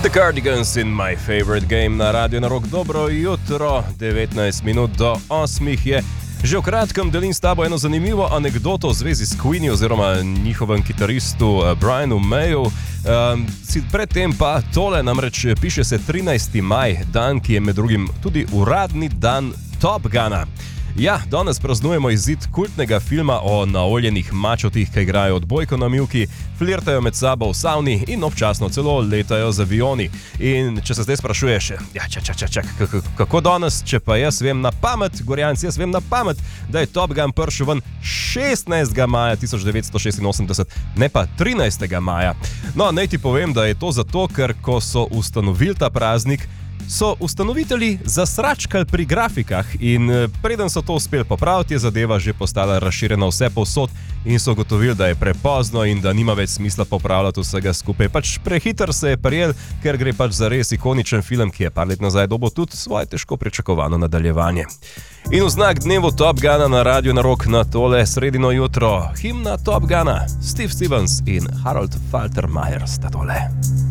The Cardigans in My Favorite Game na Radio na Rock. Dobro jutro, 19 minut do 8 je. Že v kratkem delim s tabo eno zanimivo anekdoto v zvezi s Queenie oziroma njihovem kitaristu Brianu Mayu. Predtem pa tole, namreč piše se 13. maj, dan, ki je med drugim tudi uradni dan Top Guna. Ja, danes praznujemo izid kultnega filma o naoljenih mačotih, ki igrajo odbojko na mivki, flirtajo med sabo v savni in občasno celo letajo z avioni. In če se zdaj sprašuješ, kako danes, če pa jaz vem na pamet, Gorjanci, jaz vem na pamet, da je Top Gun prišel ven 16. maja 1986, ne pa 13. maja. No, naj ti povem, da je to zato, ker ko so ustanovili ta praznik, so ustanovitelji zasračkali pri grafikah in preden so to uspeli popraviti, je zadeva že postala razširjena vse povsod in so ugotovili, da je prepozno in da nima več smisla popravljati vsega skupaj. Pač prehiter se je prijel, ker gre pač za res ikoničen film, ki je par let nazaj dobil tudi svoje težko pričakovano nadaljevanje. In v znak dnevu Top Guna na Radio na Rock na tole sredino jutro himna Top Guna, Steve Stevens in Harold Faltermeyer sta tole.